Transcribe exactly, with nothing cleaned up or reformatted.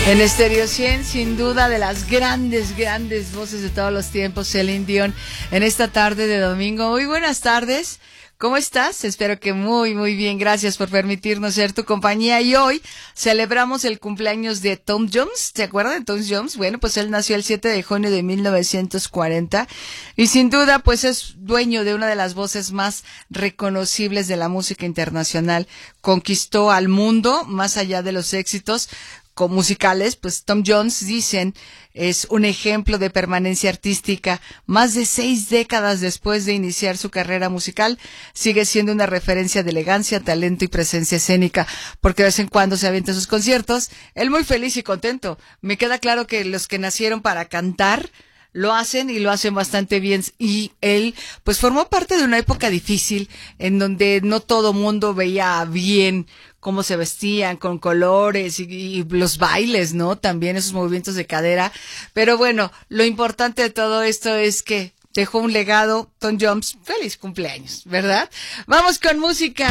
En Estéreo cien, sin duda, de las grandes, grandes voces de todos los tiempos, Celine Dion, en esta tarde de domingo. Muy buenas tardes. ¿Cómo estás? Espero que muy, muy bien. Gracias por permitirnos ser tu compañía. Y hoy celebramos el cumpleaños de Tom Jones. ¿Te acuerdas de Tom Jones? Bueno, pues él nació el siete de junio de mil novecientos cuarenta y sin duda, pues es dueño de una de las voces más reconocibles de la música internacional. Conquistó al mundo más allá de los éxitos musicales, pues Tom Jones, dicen, es un ejemplo de permanencia artística. Más de seis décadas después de iniciar su carrera musical, sigue siendo una referencia de elegancia, talento y presencia escénica, porque de vez en cuando se avienta sus conciertos, él muy feliz y contento. Me queda claro que los que nacieron para cantar lo hacen y lo hacen bastante bien, y él pues formó parte de una época difícil en donde no todo mundo veía bien cómo se vestían, con colores y, y los bailes, ¿no? También esos movimientos de cadera. Pero bueno, lo importante de todo esto es que dejó un legado. Tom Jones, feliz cumpleaños, ¿verdad? Vamos con música.